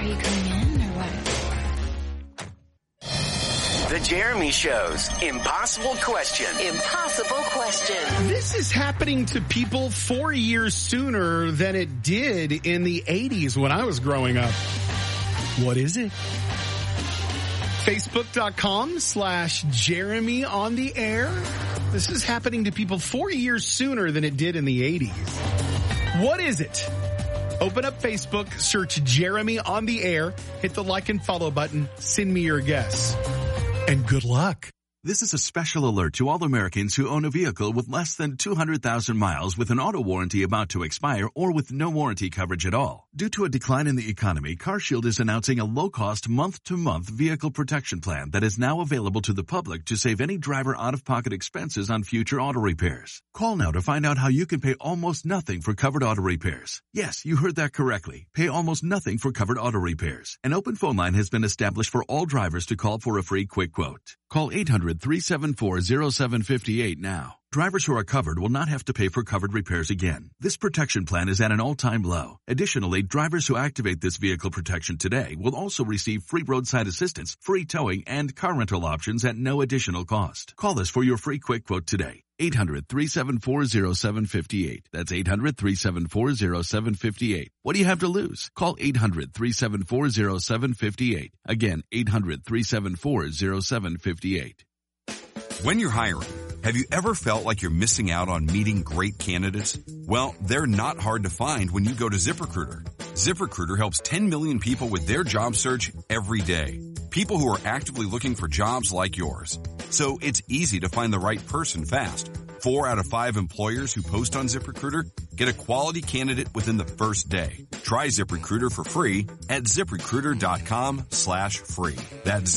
you coming in or what? The Jeremy Show's Impossible Question. Impossible Question. This is happening to people 4 years sooner than it did in the 80s when I was growing up. What is it? Facebook.com/Jeremy on the air. This is happening to people 4 years sooner than it did in the 80s. What is it? Open up Facebook, search Jeremy on the air, hit the like and follow button, send me your guess. And good luck. This is a special alert to all Americans who own a vehicle with less than 200,000 miles with an auto warranty about to expire or with no warranty coverage at all. Due to a decline in the economy, CarShield is announcing a low-cost month-to-month vehicle protection plan that is now available to the public to save any driver out-of-pocket expenses on future auto repairs. Call now to find out how you can pay almost nothing for covered auto repairs. Yes, you heard that correctly. Pay almost nothing for covered auto repairs. An open phone line has been established for all drivers to call for a free quick quote. Call 800-374-0758 now. Drivers who are covered will not have to pay for covered repairs again. This protection plan is at an all-time low. Additionally, drivers who activate this vehicle protection today will also receive free roadside assistance, free towing, and car rental options at no additional cost. Call us for your free quick quote today. 800-374-0758. That's 800-374-0758. What do you have to lose? Call 800-374-0758. Again, 800-374-0758. When you're hiring, have you ever felt like you're missing out on meeting great candidates? Well, they're not hard to find when you go to ZipRecruiter. ZipRecruiter helps 10 million people with their job search every day. People who are actively looking for jobs like yours. So it's easy to find the right person fast. 4 out of 5 employers who post on ZipRecruiter get a quality candidate within the first day. Try ZipRecruiter for free at ZipRecruiter.com/free. That's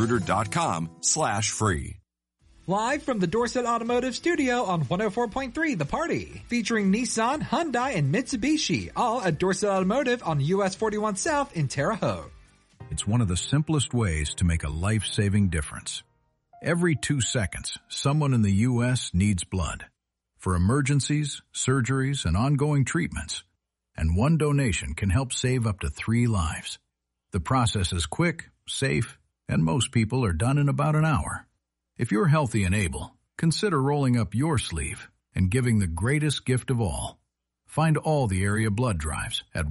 ZipRecruiter.com/free. Live from the Dorset Automotive Studio on 104.3 The Party, featuring Nissan, Hyundai, and Mitsubishi, all at Dorset Automotive on US 41 South in Terre Haute. It's one of the simplest ways to make a life-saving difference. Every 2 seconds, someone in the U.S. needs blood for emergencies, surgeries, and ongoing treatments. And one donation can help save up to 3 lives. The process is quick, safe, and most people are done in about an hour. If you're healthy and able, consider rolling up your sleeve and giving the greatest gift of all. Find all the area blood drives at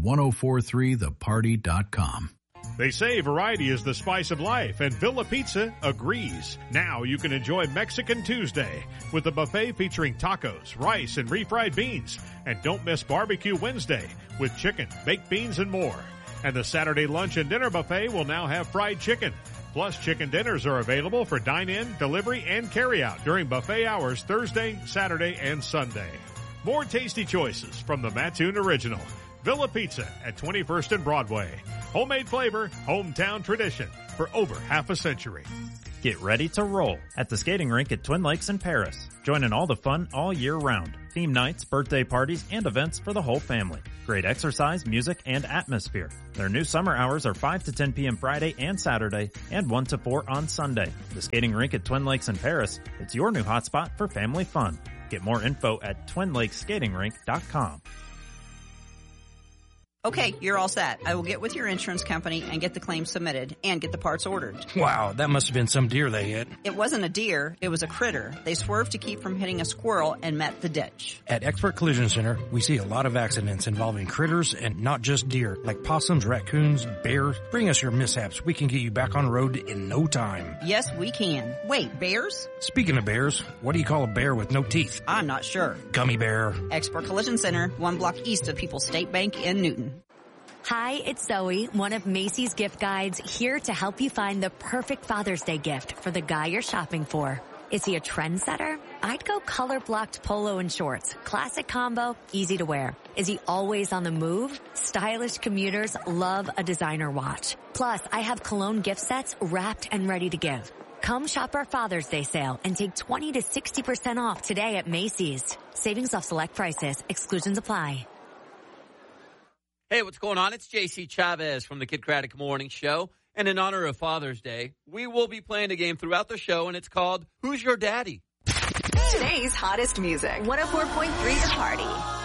1043theparty.com. They say variety is the spice of life, and Villa Pizza agrees. Now you can enjoy Mexican Tuesday with a buffet featuring tacos, rice, and refried beans. And don't miss Barbecue Wednesday with chicken, baked beans, and more. And the Saturday lunch and dinner buffet will now have fried chicken. Plus, chicken dinners are available for dine-in, delivery, and carry-out during buffet hours Thursday, Saturday, and Sunday. More tasty choices from the Mattoon Original. Villa Pizza at 21st and Broadway. Homemade flavor, hometown tradition for over half a century. Get ready to roll at the skating rink at Twin Lakes in Paris. Join in all the fun all year round. Theme nights, birthday parties, and events for the whole family. Great exercise, music, and atmosphere. Their new summer hours are 5 to 10 p.m. Friday and Saturday, and 1 to 4 on Sunday. The skating rink at Twin Lakes in Paris, it's your new hotspot for family fun. Get more info at twinlakeskatingrink.com. Okay, you're all set. I will get with your insurance company and get the claim submitted and get the parts ordered. Wow, that must have been some deer they hit. It wasn't a deer, it was a critter. They swerved to keep from hitting a squirrel and met the ditch. At Expert Collision Center, we see a lot of accidents involving critters and not just deer, like possums, raccoons, bears. Bring us your mishaps. We can get you back on the road in no time. Yes, we can. Wait, bears? Speaking of bears, what do you call a bear with no teeth? I'm not sure. Gummy bear. Expert Collision Center, 1 block east of People's State Bank in Newton. Hi, it's Zoe, one of Macy's gift guides, here to help you find the perfect Father's Day gift for the guy you're shopping for. Is he a trendsetter? I'd go color-blocked polo and shorts. Classic combo, easy to wear. Is he always on the move? Stylish commuters love a designer watch. Plus, I have cologne gift sets wrapped and ready to give. Come shop our Father's Day sale and take 20 to 60% off today at Macy's. Savings off select prices. Exclusions apply. Hey, what's going on? It's JC Chavez from the Kid Craddock Morning Show. And in honor of Father's Day, we will be playing a game throughout the show, and it's called Who's Your Daddy? Today's hottest music. 104.3 The Party.